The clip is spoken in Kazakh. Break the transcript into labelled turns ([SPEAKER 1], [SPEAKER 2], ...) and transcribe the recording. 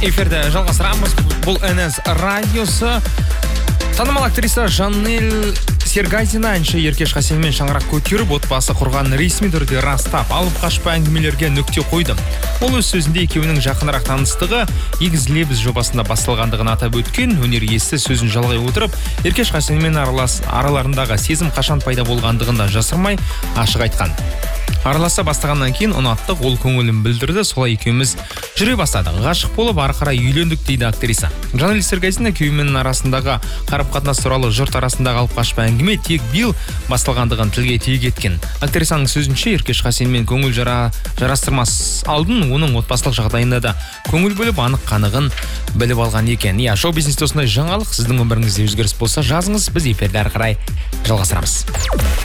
[SPEAKER 1] Эфирді жалғастырамыз. Бұл НС радиосы. Танымал актриса Жанель Сергазина әнші Еркеш Хасенмен шаңырақ көтеріп, отбасы құрған ресми түрде растап, алып қашпа әңгімелерге нүкте қойды. Ол өз сөзінде екеуінің жақынырақ таныстығы Егіз лебіз жобасында басталғандығын атап өткен. Өнер иесі сөзін жалғай отырып, Еркеш Хасенмен араларындағы сезім қашан пайда болғандығын да жасырмай ашық айтқан. Араласа бастағаннан кейін ұнаттық, ол көңілін білдірді, солай екеуміз жүре бастадық. Ғашық болып ары қарай үйлендік дейді актриса. Жанель Сергазина күйеуімен арасындағы қарым-қатынас туралы жұрт арасындағы алып қашпа әңгіме тек биыл басталғандығын тілге тиек еткен. Актрисаның сөзінше, Еркеш Хасенмен көңіл жарастырмас алдын оның отбасылық жағдайында да көңіл бөліп, анық қанығын біліп алған екен. Шоу-бизнесте осындай жаңалық, сіздің өміріңізде өзгеріс болса жазыңыз, біз эфирді ары қарай жалғастырамыз.